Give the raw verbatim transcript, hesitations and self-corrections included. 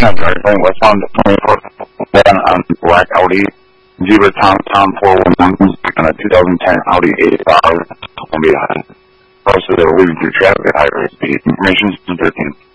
Chestnut driveway, westbound twenty-four, on black Audi, Zebra Tom Tom four one one, on a two thousand ten Audi A five, Columbia. Also, they're leaving through traffic at high rate speed. Information thirteen.